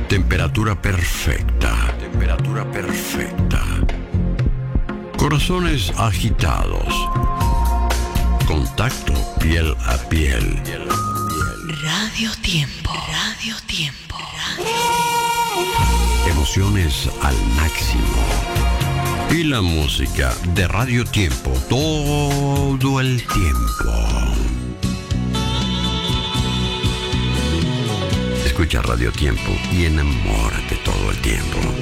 Temperatura perfecta. Temperatura perfecta. Corazones agitados. Contacto piel a piel. Radio Tiempo. Radio Tiempo. Emociones al máximo. Y la música de Radio Tiempo todo el tiempo. Escucha Radio Tiempo y enamórate todo el tiempo.